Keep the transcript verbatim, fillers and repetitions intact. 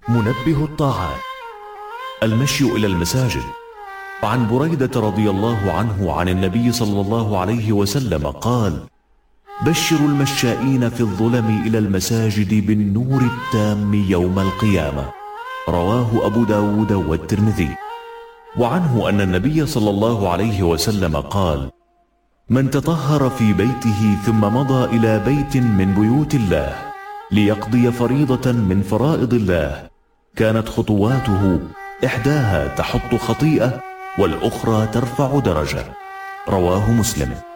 منبه الطاعات. المشي إلى المساجد. عن بريدة رضي الله عنه عن النبي صلى الله عليه وسلم قال: بشروا المشائين في الظلم إلى المساجد بالنور التام يوم القيامة. رواه أبو داود والترمذي. وعنه أن النبي صلى الله عليه وسلم قال: من تطهر في بيته ثم مضى إلى بيت من بيوت الله ليقضي فريضة من فرائض الله، كانت خطواته إحداها تحط خطيئة والأخرى ترفع درجة. رواه مسلم.